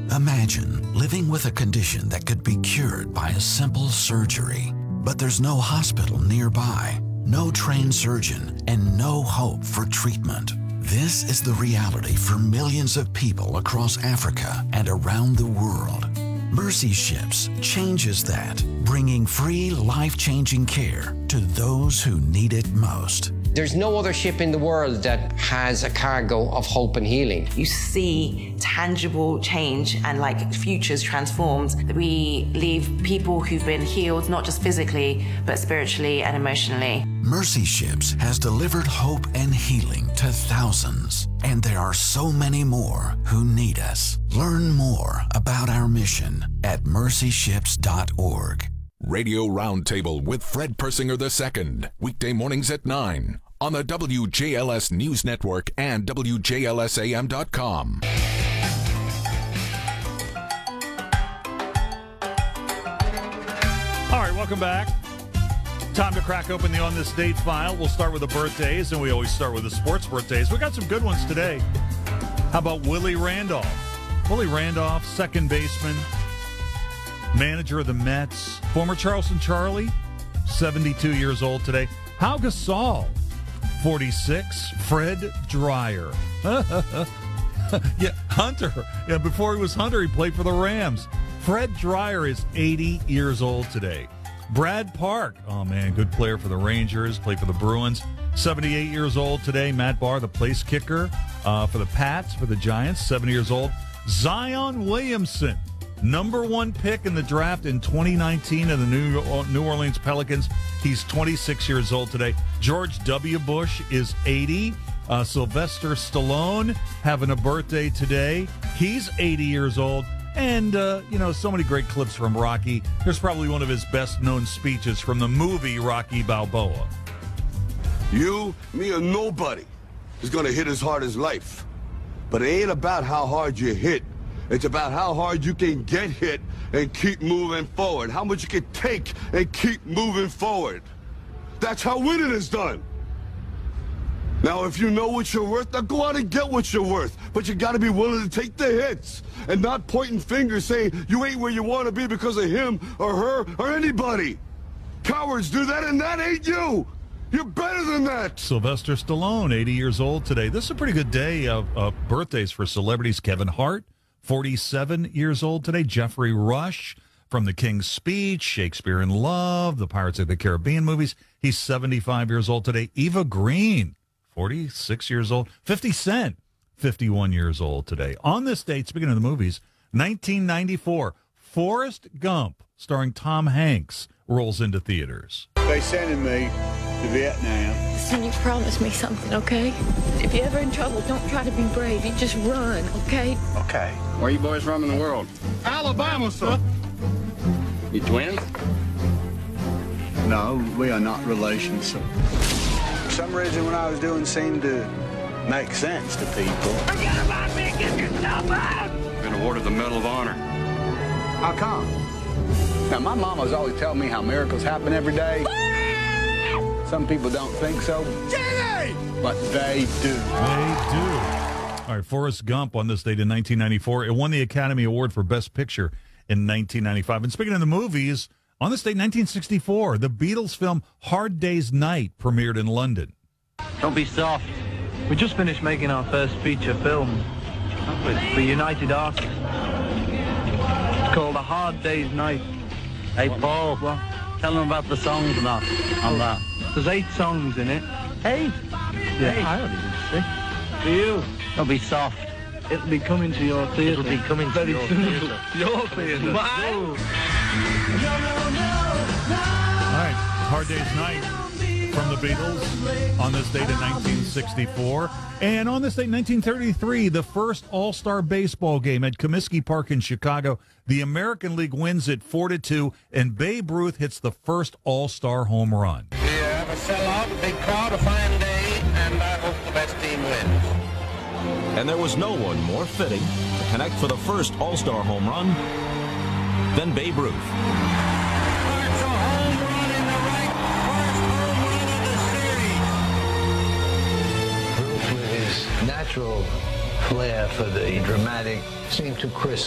Imagine living with a condition that could be cured by a simple surgery, but there's no hospital nearby, no trained surgeon, and no hope for treatment. This is the reality for millions of people across Africa and around the world. Mercy Ships changes that, bringing free, life-changing care to those who need it most. There's no other ship in the world that has a cargo of hope and healing. You see tangible change and like futures transformed. We leave people who've been healed, not just physically, but spiritually and emotionally. Mercy Ships has delivered hope and healing to thousands, and there are so many more who need us. Learn more about our mission at mercyships.org. Radio Roundtable with Fred Persinger II, weekday mornings at 9 on the WJLS News Network and WJLSAM.com. All right, welcome back. Time to crack open the On This Date file. We'll start with the birthdays, and we always start with the sports birthdays. We got some good ones today. How about Willie Randolph? Willie Randolph, second baseman, manager of the Mets, former Charleston Charlie, 72 years old today. Pau Gasol, 46. Fred Dreyer. Yeah, Hunter. Yeah, before he was Hunter, he played for the Rams. Fred Dreyer is 80 years old today. Brad Park, oh man, good player for the Rangers, played for the Bruins. 78 years old today. Matt Barr, the place kicker for the Pats, for the Giants, 70 years old. Zion Williamson, number one pick in the draft in 2019 of the New Orleans Pelicans. He's 26 years old today. George W. Bush is 80. Sylvester Stallone having a birthday today. He's 80 years old. And, so many great clips from Rocky. Here's probably one of his best-known speeches from the movie Rocky Balboa. You, me, or nobody is going to hit as hard as life. But it ain't about how hard you hit. It's about how hard you can get hit and keep moving forward. How much you can take and keep moving forward. That's how winning is done. Now, if you know what you're worth, now go out and get what you're worth. But you got to be willing to take the hits and not pointing fingers saying you ain't where you want to be because of him or her or anybody. Cowards do that, and that ain't you. You're better than that. Sylvester Stallone, 80 years old today. This is a pretty good day of birthdays for celebrities. Kevin Hart, 47 years old today. Jeffrey Rush from The King's Speech, Shakespeare in Love, the Pirates of the Caribbean movies. He's 75 years old today. Eva Green, 46 years old. 50 Cent, 51 years old today. On this date, speaking of the movies, 1994, Forrest Gump, starring Tom Hanks, rolls into theaters. They sending me to Vietnam. Listen, you promise me something, okay? If you're ever in trouble, don't try to be brave. You just run, okay? Okay. Where you boys from in the world? Alabama, sir. You twins? No, we are not relations, sir. For some reason, what I was doing seemed to make sense to people. Forget about me! Get yourself out! Been awarded the Medal of Honor. How come? Now, my mom was always telling me how miracles happen every day. Some people don't think so, but they do. They do. All right, Forrest Gump on this date in 1994. It won the Academy Award for Best Picture in 1995. And speaking of the movies, on this date, 1964, the Beatles film Hard Day's Night premiered in London. Don't be soft. We just finished making our first feature film for United Artists. It's called A Hard Day's Night. Hey, Paul, tell them about the songs on that. There's 8 songs in it. 8? Yeah. I only did 6. Do you? Don't be soft. It'll be coming to your theatre. It'll be coming very to your soon. theatre. Your theatre. All right, Hard Day's Night from the Beatles on this date in 1964. And on this date in 1933, the first All-Star baseball game at Comiskey Park in Chicago. The American League wins it 4-2, and Babe Ruth hits the first All-Star home run. We have a sellout, a big crowd, a fine day, and I hope the best team wins. And there was no one more fitting to connect for the first All-Star home run than Babe Ruth. It's a home run in the right, first home run of the series. Bruce, with his natural flair for the dramatic, seemed to Chris